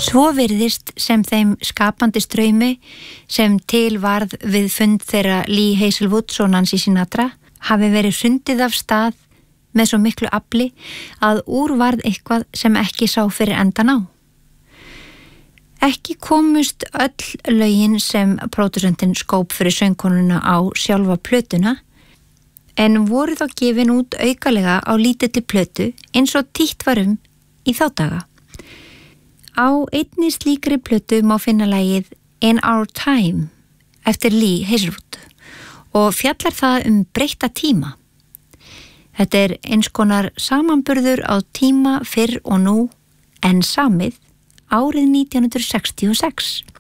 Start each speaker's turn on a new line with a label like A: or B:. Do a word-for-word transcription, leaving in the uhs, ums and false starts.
A: Svo virðist sem þeim skapandi straumi sem til varð við fund þeirra Lee Hazelwoods og Nancy Sinatra hafi verið hrundið af stað með svo miklu afli að úr varð eitthvað sem ekki sá fyrir endan á. Ekki komust öll lögin sem pródúsentinn skóp fyrir söngkonuna á sjálfa plötuna, en voru þá gefin út aukalega á lítilli plötu eins og títt var um í þá daga. Á einni slíkri plötu má finna lagið In Our Time eftir Lee Hazelwood og fjallar það um breytta tíma. Þetta er eins konar samanburður á tíma fyrr og nú en samið árið nítján hundruð sextíu og sex.